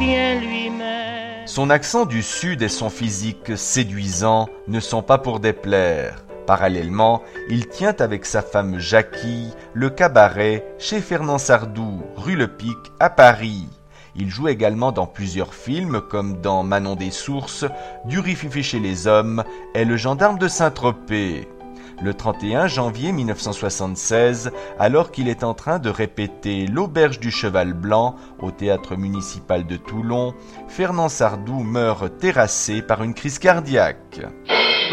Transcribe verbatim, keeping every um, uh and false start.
bien lui-même. Son accent du Sud et son physique séduisant ne sont pas pour déplaire. Parallèlement, il tient avec sa femme Jackie le cabaret chez Fernand Sardou, rue Le Pic, à Paris. Il joue également dans plusieurs films comme dans Manon des Sources, Du riz-fifi chez les hommes et Le gendarme de Saint-Tropez. Le trente et un janvier mille neuf cent soixante-seize, alors qu'il est en train de répéter L'auberge du cheval blanc au théâtre municipal de Toulon, Fernand Sardou meurt terrassé par une crise cardiaque.